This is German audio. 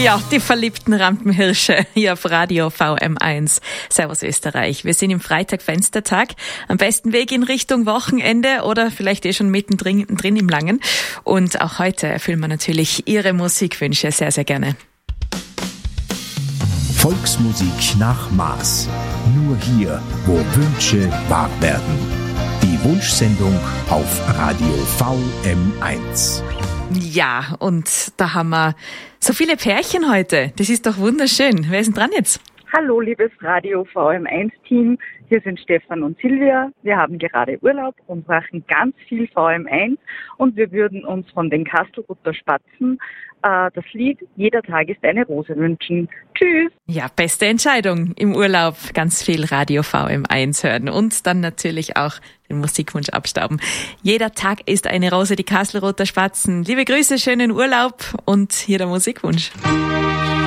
Ja, die verliebten Rampenhirsche hier auf Radio VM1. Servus Österreich. Wir sind im Freitag-Fenstertag. Am besten Weg in Richtung Wochenende oder vielleicht schon mittendrin im Langen. Und auch heute erfüllen wir natürlich Ihre Musikwünsche sehr, sehr gerne. Volksmusik nach Maß. Nur hier, wo Wünsche wahr werden. Die Wunschsendung auf Radio VM1. Ja, und da haben wir so viele Pärchen heute. Das ist doch wunderschön. Wer ist denn dran jetzt? Hallo, liebes Radio VM1-Team. Hier sind Stefan und Silvia. Wir haben gerade Urlaub und brauchen ganz viel VM1 und wir würden uns von den Kastelruther Spatzen das Lied Jeder Tag ist eine Rose wünschen. Tschüss! Ja, beste Entscheidung im Urlaub. Ganz viel Radio VM1 hören und dann natürlich auch den Musikwunsch abstauben. Jeder Tag ist eine Rose, die Kastelruther Spatzen. Liebe Grüße, schönen Urlaub und hier der Musikwunsch.